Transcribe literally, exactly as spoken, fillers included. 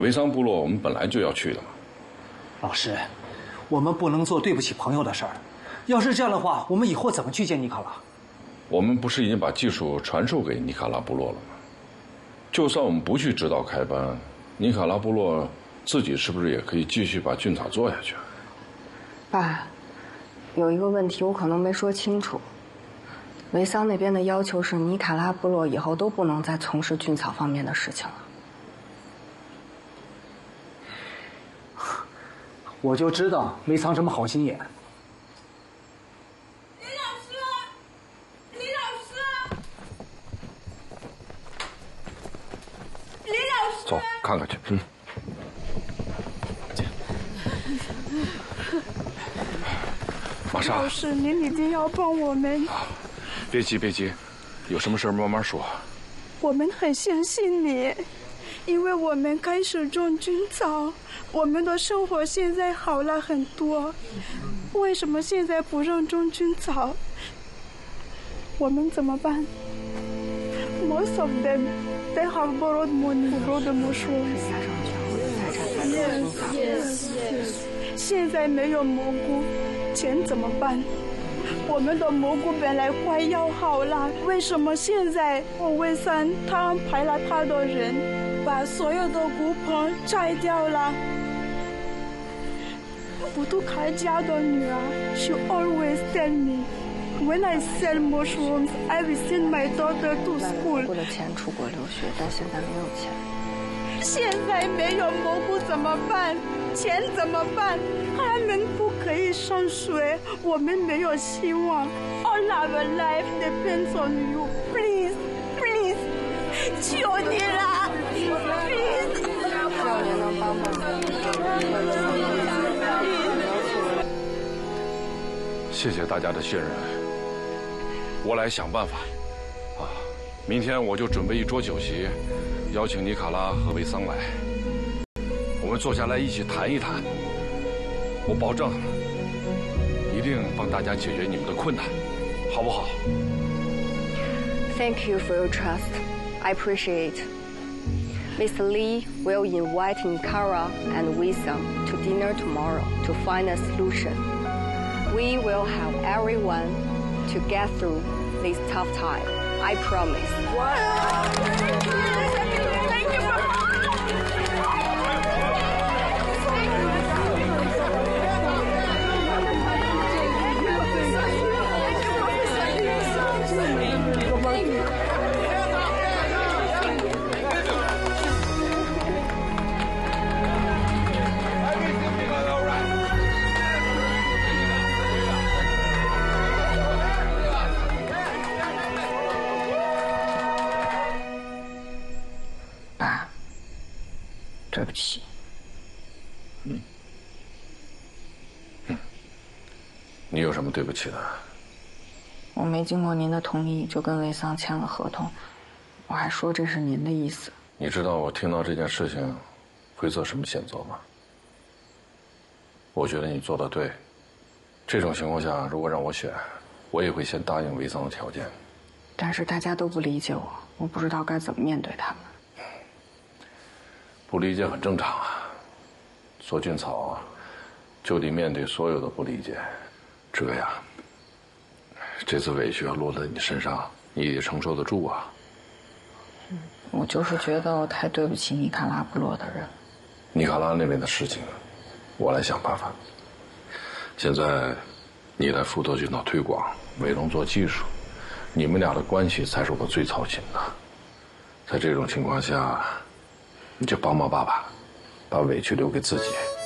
维桑部落我们本来就要去的嘛。 老师，我们不能做对不起朋友的事儿。要是这样的话，我们以后怎么去见尼卡拉？ 我们不是已经把技术传授给尼卡拉部落了吗？就算我们不去指导开班，尼卡拉部落自己是不是也可以继续把菌草做下去？ 爸，有一个问题我可能没说清楚。维桑那边的要求是，尼卡拉部落以后都不能再从事菌草方面的事情了。 我就知道维桑这么好心眼。 李老师，李老师，李老师， 走，看看去。嗯。玛莎， 老师，您一定要帮我们。 别急，别急，有什么事慢慢说。 我们很相信你，因为我们开始种菌草，我们的生活现在好了很多。为什么现在不让种菌草？我们怎么办 ？Most of them, they have borrowed money to grow the mushrooms. Yes, yes, yes. 现在没有蘑菇，钱怎么办？我们的蘑菇本来快要好了，为什么现在我魏三他安排了他的人，把所有的菇棚摘掉了？布杜卡家的女儿 ，she always tell me, when I sell mushrooms, I will send my daughter to school. 为了钱出国留学，但现在没有钱。 现在没有蘑菇怎么办？钱怎么办？他们不可以上学，我们没有希望。All our life depends on you. Please, please， 求你了 ，please。 希望您能帮帮我。 谢谢大家的信任，我来想办法。啊，明天我就准备一桌酒席，邀请尼卡拉和维桑来，我们坐下来一起谈一谈。我保证，一定帮大家解决你们的困难，好不好 Thank you for your trust. I appreciate it. Mister Lee will invite Nikara and Wisam to dinner tomorrow to find a solution. We will help everyone to get through this tough time. I promise. Thank you. 爸，对不起。 嗯。嗯。你有什么对不起的？ 我没经过您的同意就跟魏桑签了合同，我还说这是您的意思。 你知道我听到这件事情会做什么选择吗？我觉得你做得对。这种情况下，如果让我选，我也会先答应魏桑的条件。 但是大家都不理解我，我不知道该怎么面对他们。 不理解很正常啊，做菌草啊，就得面对所有的不理解。这呀，这次委屈要落在你身上，你也承受得住啊。 嗯，我就是觉得我太对不起尼卡拉部落的人。 尼卡拉那边的事情，我来想办法。现在，你来负责菌草推广，伟龙做技术，你们俩的关系才是我最操心的。在这种情况下，你就帮帮爸爸，把委屈留给自己。